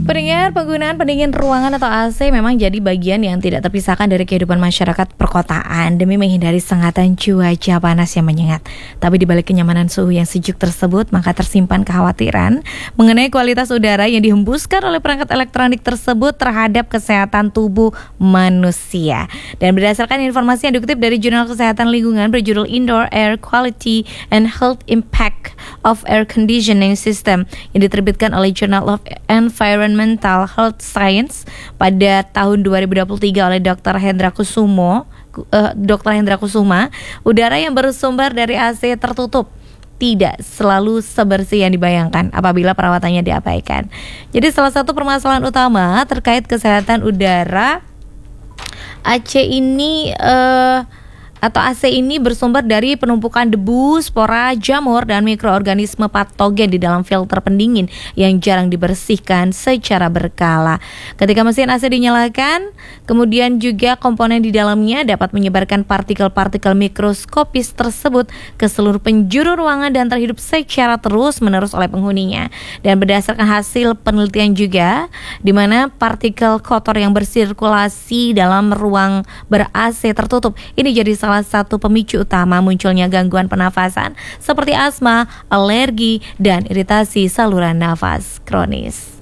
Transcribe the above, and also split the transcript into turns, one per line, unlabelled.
Pendengar, penggunaan pendingin ruangan atau AC memang jadi bagian yang tidak terpisahkan dari kehidupan masyarakat perkotaan demi menghindari sengatan cuaca panas yang menyengat. Tapi di balik kenyamanan suhu yang sejuk tersebut, maka tersimpan kekhawatiran mengenai kualitas udara yang dihembuskan oleh perangkat elektronik tersebut terhadap kesehatan tubuh manusia. Dan berdasarkan informasi yang dikutip dari Jurnal Kesehatan Lingkungan berjudul Indoor Air Quality and Health Impact of Air Conditioning System yang diterbitkan oleh Journal of Environmental Health Science pada tahun 2023 oleh Dr. Hendra Kusuma, udara yang bersumber dari AC tertutup tidak selalu sebersih yang dibayangkan apabila perawatannya diabaikan. Jadi salah satu permasalahan utama terkait kesehatan udara AC ini bersumber dari penumpukan debu, spora, jamur, dan mikroorganisme patogen di dalam filter pendingin yang jarang dibersihkan secara berkala. Ketika mesin AC dinyalakan, kemudian juga komponen di dalamnya dapat menyebarkan partikel-partikel mikroskopis tersebut ke seluruh penjuru ruangan dan terhidup secara terus-menerus oleh penghuninya. Dan berdasarkan hasil penelitian juga, di mana partikel kotor yang bersirkulasi dalam ruang ber-AC tertutup ini jadi salah satu pemicu utama munculnya gangguan pernafasan seperti asma, alergi, dan iritasi saluran nafas kronis.